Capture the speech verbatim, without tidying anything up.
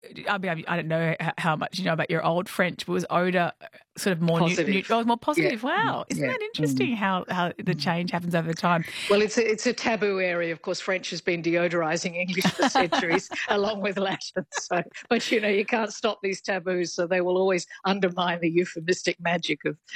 I mean, I don't know h- how much you know about your old French, but was odour sort of more Positive. neutral, more Yeah. positive? Mm. Wow, isn't Yeah. that Mm. interesting? How how the Mm. change happens over time. Well, it's a, it's a taboo area. Of course, French has been deodorizing English for centuries, along with Latin. So, but you know, you can't stop these taboos, so they will always undermine the euphemistic magic of